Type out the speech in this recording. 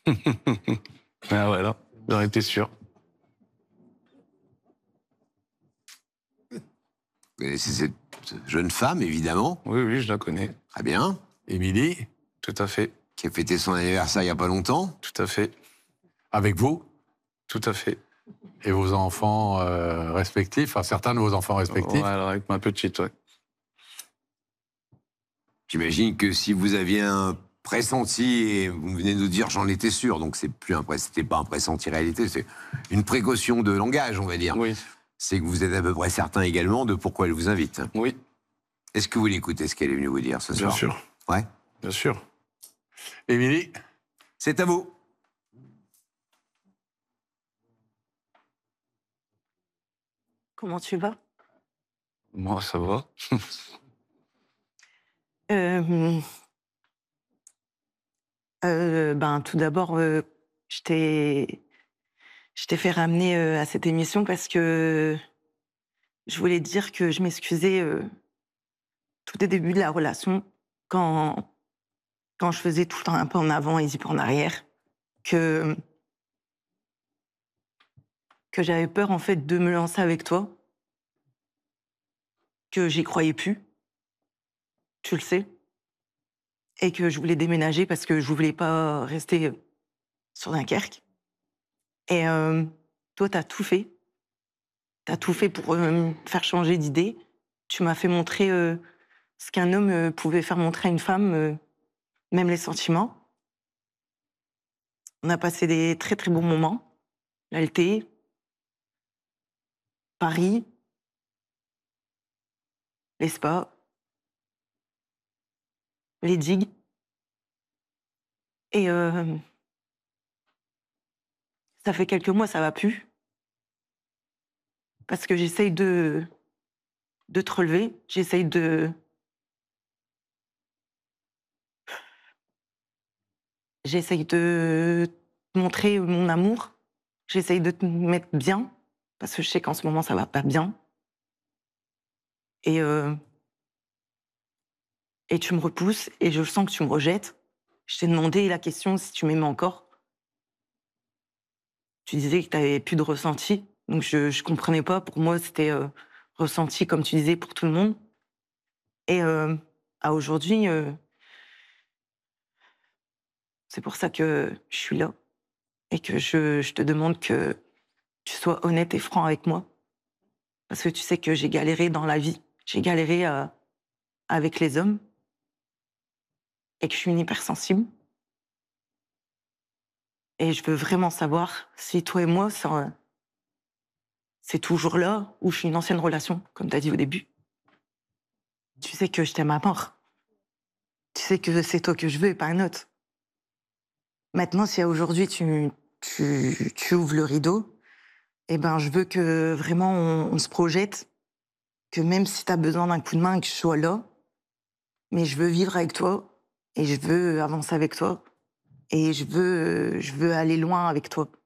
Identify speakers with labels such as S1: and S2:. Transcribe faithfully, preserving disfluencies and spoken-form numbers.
S1: Ah voilà, j'en étais sûr.
S2: Vous connaissez cette jeune femme, évidemment.
S1: Oui, oui, je la connais.
S2: Très bien.
S3: Émilie,
S1: Tout à fait,
S2: Qui a fêté son anniversaire il n'y a pas longtemps.
S1: tout à fait,
S3: avec vous
S1: tout à fait.
S3: et vos enfants euh, respectifs, enfin certains de vos enfants respectifs.
S1: Ouais, alors avec ma petite, ouais.
S2: J'imagine que si vous aviez un pressenti, et vous venez de nous dire j'en étais sûr, donc c'est plus un pré- c'était pas un pressenti réalité, c'est une précaution de langage, on va dire.
S1: Oui,
S2: C'est que vous êtes à peu près certain également de pourquoi elle vous invite.
S1: oui,
S2: Est-ce que vous l'écoutez, ce qu'elle est venue vous dire ce
S1: bien
S2: soir?
S1: sûr,
S2: Ouais.
S1: bien sûr.
S3: Émilie,
S2: C'est à vous.
S4: Comment tu vas?
S1: Moi, ça va.
S4: Euh, euh, ben, tout d'abord, euh, je t'ai je t'ai fait ramener euh, à cette émission parce que je voulais te dire que je m'excusais euh, tout au début de la relation, quand, quand je faisais tout le temps un pas en avant et dix pas en arrière, que, que j'avais peur en fait de me lancer avec toi, que j'y croyais plus, tu le sais, et que je voulais déménager parce que je voulais pas rester euh, sur Dunkerque. Et euh, toi, t'as tout fait. T'as tout fait pour euh, me faire changer d'idée. Tu m'as fait montrer euh, ce qu'un homme euh, pouvait faire montrer à une femme, euh, même les sentiments. On a passé des très très bons moments. L'A L T, Paris, les spas, les digues. Et euh, ça fait quelques mois, ça va plus. Parce que j'essaye de, de te relever. J'essaye de... J'essaye de te montrer mon amour. J'essaye de te mettre bien. Parce que je sais qu'en ce moment, ça va pas bien. Et, euh, et tu me repousses et je sens que tu me rejettes. Je t'ai demandé la question si tu m'aimais encore. Tu disais que tu n'avais plus de ressenti. Donc je ne comprenais pas. Pour moi, c'était euh, ressenti, comme tu disais, pour tout le monde. Et euh, à aujourd'hui, euh, c'est pour ça que je suis là. Et que je, je te demande que tu sois honnête et franc avec moi. Parce que tu sais que j'ai galéré dans la vie. J'ai galéré euh, avec les hommes. Et que je suis une hypersensible. Et je veux vraiment savoir si toi et moi, ça, c'est toujours là ou je suis une ancienne relation, comme tu as dit au début. Tu sais que je t'aime à mort. Tu sais que c'est toi que je veux et pas un autre. Maintenant, si aujourd'hui tu, tu, tu ouvres le rideau, eh ben, je veux que vraiment on, on se projette, que même si tu as besoin d'un coup de main, que je sois là, mais je veux vivre avec toi et je veux avancer avec toi et je veux, je veux aller loin avec toi.